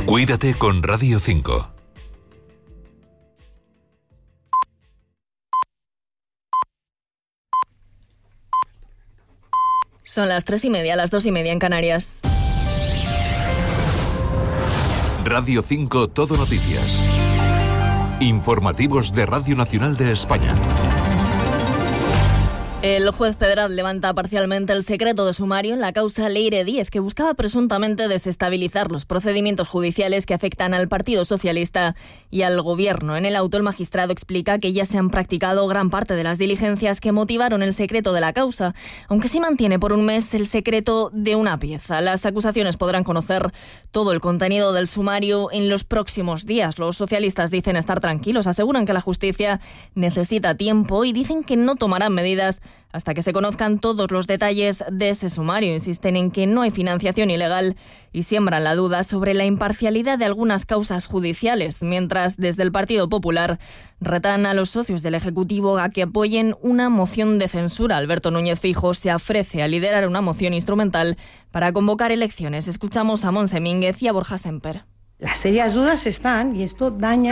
Cuídate con Radio 5. Son las 3:30, las 2:30 en Canarias. Radio 5 Todo Noticias. Informativos de Radio Nacional de España. El juez Pedraz levanta parcialmente el secreto de sumario en la causa Leire Díez, que buscaba presuntamente desestabilizar los procedimientos judiciales que afectan al Partido Socialista y al Gobierno. En el auto, el magistrado explica que ya se han practicado gran parte de las diligencias que motivaron el secreto de la causa, aunque sí mantiene por un mes el secreto de una pieza. Las acusaciones podrán conocer todo el contenido del sumario en los próximos días. Los socialistas dicen estar tranquilos, aseguran que la justicia necesita tiempo y dicen que no tomarán medidas hasta que se conozcan todos los detalles de ese sumario. Insisten en que no hay financiación ilegal y siembran la duda sobre la imparcialidad de algunas causas judiciales, mientras desde el Partido Popular retan a los socios del Ejecutivo a que apoyen una moción de censura. Alberto Núñez Feijóo se ofrece a liderar una moción instrumental para convocar elecciones. Escuchamos a Montse Mínguez y a Borja Semper. Las serias dudas están y esto daña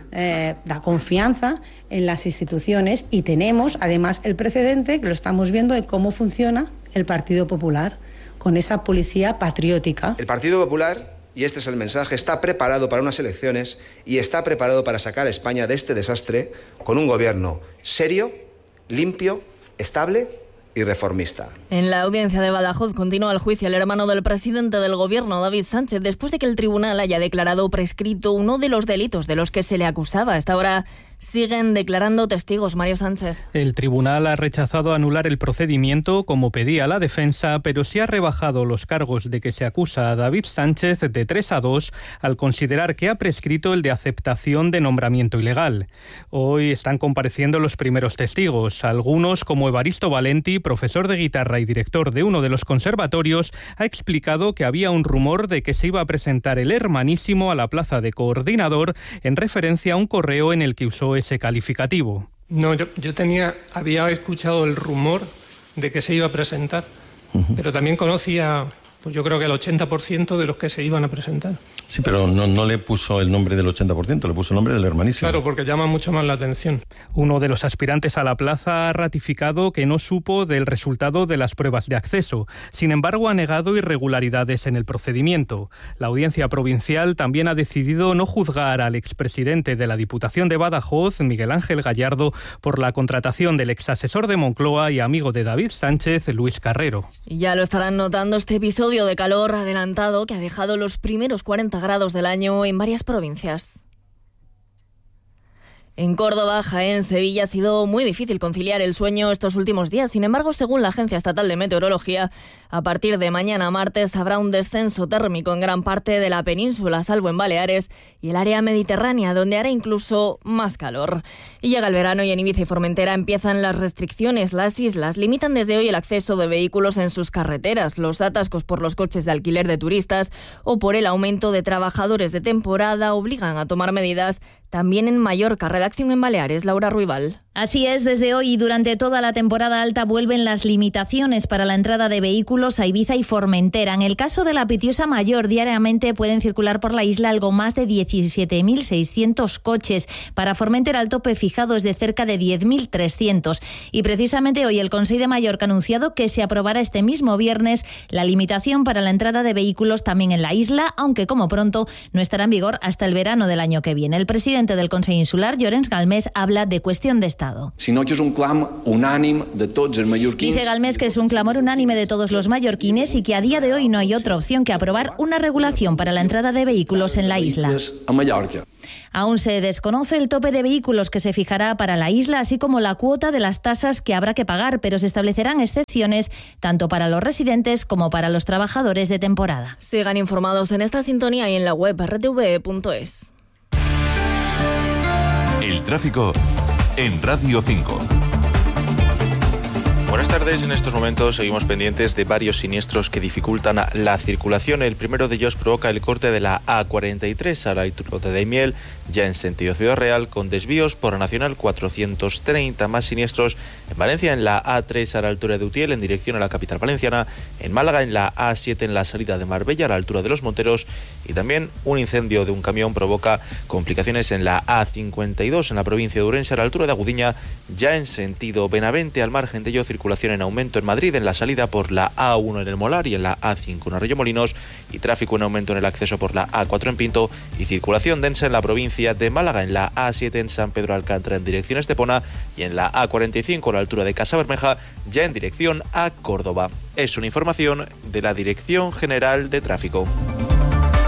la confianza en las instituciones y tenemos además el precedente, que lo estamos viendo, de cómo funciona el Partido Popular con esa policía patriótica. El Partido Popular, y este es el mensaje, está preparado para unas elecciones y está preparado para sacar a España de este desastre con un gobierno serio, limpio, estable y reformista. En la audiencia de Badajoz continúa el juicio al hermano del presidente del Gobierno, David Sánchez, después de que el tribunal haya declarado prescrito uno de los delitos de los que se le acusaba. Hasta ahora siguen declarando testigos. Mario Sánchez. El tribunal ha rechazado anular el procedimiento como pedía la defensa, pero sí ha rebajado los cargos de que se acusa a David Sánchez de 3 a 2 al considerar que ha prescrito el de aceptación de nombramiento ilegal. Hoy están compareciendo los primeros testigos. Algunos, como Evaristo Valenti, profesor de guitarra y director de uno de los conservatorios, ha explicado que había un rumor de que se iba a presentar el hermanísimo a la plaza de coordinador en referencia a un correo en el que usó ese calificativo. No, yo había escuchado el rumor de que se iba a presentar, pero también conocía, pues yo creo que el 80% de los que se iban a presentar. Sí, pero no le puso el nombre del 80%, le puso el nombre del hermanísimo. Claro, porque llama mucho más la atención. Uno de los aspirantes a la plaza ha ratificado que no supo del resultado de las pruebas de acceso. Sin embargo, ha negado irregularidades en el procedimiento. La Audiencia Provincial también ha decidido no juzgar al expresidente de la Diputación de Badajoz, Miguel Ángel Gallardo, por la contratación del exasesor de Moncloa y amigo de David Sánchez, Luis Carrero. Y ya lo estarán notando este episodio de calor adelantado que ha dejado los primeros 40 grados del año en varias provincias. En Córdoba, Jaén, Sevilla ha sido muy difícil conciliar el sueño estos últimos días. Sin embargo, según la Agencia Estatal de Meteorología, a partir de mañana martes habrá un descenso térmico en gran parte de la península, salvo en Baleares y el área mediterránea, donde hará incluso más calor. Y llega el verano y en Ibiza y Formentera empiezan las restricciones. Las islas limitan desde hoy el acceso de vehículos en sus carreteras, los atascos por los coches de alquiler de turistas o por el aumento de trabajadores de temporada obligan a tomar medidas también en Mallorca. Redacción en Baleares, Laura Ruibal. Así es, desde hoy y durante toda la temporada alta vuelven las limitaciones para la entrada de vehículos a Ibiza y Formentera. En el caso de la Pitiosa Mayor, diariamente pueden circular por la isla algo más de 17.600 coches. Para Formentera el tope fijado es de cerca de 10.300. Y precisamente hoy el Consell de Mallorca ha anunciado que se aprobará este mismo viernes la limitación para la entrada de vehículos también en la isla, aunque como pronto no estará en vigor hasta el verano del año que viene. El presidente del Consell Insular, Llorenç Galmés, habla de cuestión de Estado. Sinó que és un clam unànim de tots els mallorquins. Dice Galmés que es un clamor unánime de todos los mallorquines y que a día de hoy no hay otra opción que aprobar una regulación para la entrada de vehículos en la isla. A Mallorca. Aún se desconoce el tope de vehículos que se fijará para la isla, así como la cuota de las tasas que habrá que pagar, pero se establecerán excepciones tanto para los residentes como para los trabajadores de temporada. Sigan informados en esta sintonía y en la web rtve.es. El tráfico en Radio 5. Buenas tardes. En estos momentos seguimos pendientes de varios siniestros que dificultan la circulación. El primero de ellos provoca el corte de la A43 a la altura de Daimiel, ya en sentido Ciudad Real, con desvíos por la Nacional 430. Más siniestros en Valencia, en la A3 a la altura de Utiel, en dirección a la capital valenciana. En Málaga, en la A7 en la salida de Marbella, a la altura de Los Monteros. Y también un incendio de un camión provoca complicaciones en la A52 en la provincia de Ourense, a la altura de Agudiña, ya en sentido Benavente. Al margen de ello, circulación en aumento en Madrid, en la salida por la A1 en el Molar y en la A5 en Arroyomolinos, y tráfico en aumento en el acceso por la A4 en Pinto, y circulación densa en la provincia de Málaga, en la A7 en San Pedro Alcántara en dirección Estepona, y en la A45 a la altura de Casa Bermeja, ya en dirección a Córdoba. Es una información de la Dirección General de Tráfico.